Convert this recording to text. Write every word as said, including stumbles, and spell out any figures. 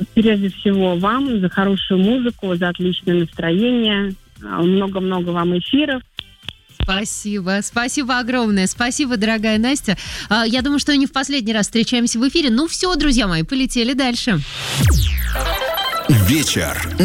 прежде всего вам за хорошую музыку, за отличное настроение. Много-много вам эфиров. Спасибо, спасибо огромное. Спасибо, дорогая Настя. Я думаю, что не в последний раз встречаемся в эфире. Ну все, друзья мои, полетели дальше. Вечер